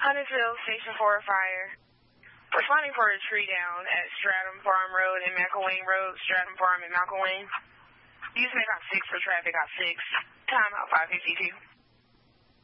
Huntersville Station 4 fire. Responding for a tree down at Stratham Farm Road and McElwain Road, Stratham Farm and McElwain. Use make out 6 for traffic out 6. Time out 552.